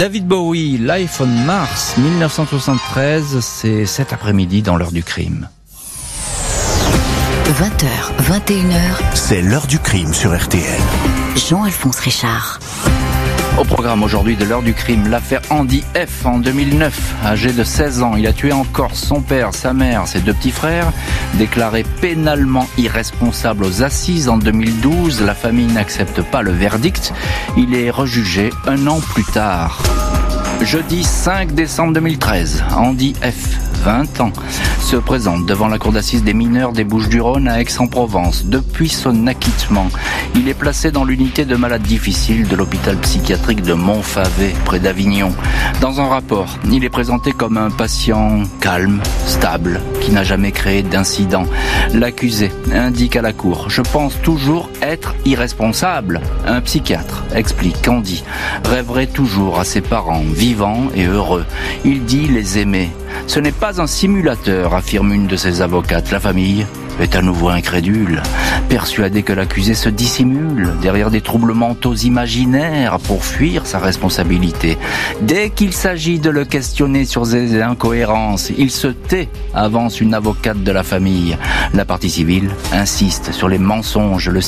David Bowie, Life on Mars, 1973, c'est cet après-midi dans l'heure du crime. 20h, 21h, c'est l'heure du crime sur RTL. Jean-Alphonse Richard. Au programme aujourd'hui de l'heure du crime, l'affaire Andy F. En 2009, âgé de 16 ans, il a tué en Corse son père, sa mère, ses deux petits frères. Déclaré pénalement irresponsable aux assises en 2012, la famille n'accepte pas le verdict. Il est rejugé un an plus tard. Jeudi 5 décembre 2013, Andy F., 20 ans, se présente devant la cour d'assises des mineurs des Bouches-du-Rhône à Aix-en-Provence. Depuis son acquittement, il est placé dans l'unité de malades difficiles de l'hôpital psychiatrique de Montfavet, près d'Avignon. Dans un rapport, il est présenté comme un patient calme, stable, qui n'a jamais créé d'incident. L'accusé indique à la cour « Je pense toujours être irresponsable ». Un psychiatre explique qu'Andy rêverait toujours à ses parents, vivants et heureux. Il dit les aimer. Ce n'est pas un simulateur, affirme une de ses avocates. La famille est à nouveau incrédule, persuadée que l'accusé se dissimule derrière des troubles mentaux imaginaires pour fuir sa responsabilité. Dès qu'il s'agit de le questionner sur ses incohérences, il se tait, avance une avocate de la famille. La partie civile insiste sur les mensonges, le